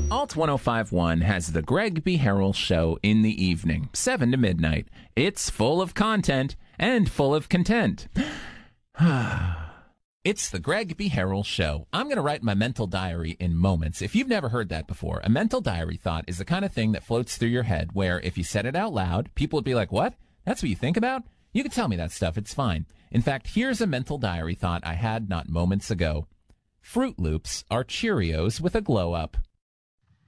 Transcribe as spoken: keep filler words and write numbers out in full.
Alt ten fifty-one has the Greg B. Harrell Show in the evening, seven to midnight. It's full of content and full of content. It's the Greg B. Harrell Show. I'm going to write my mental diary in moments. If you've never heard that before, a mental diary thought is the kind of thing that floats through your head where if you said it out loud, people would be like, what? That's what you think about? You can tell me that stuff. It's fine. In fact, here's a mental diary thought I had not moments ago. Fruit Loops are Cheerios with a glow up.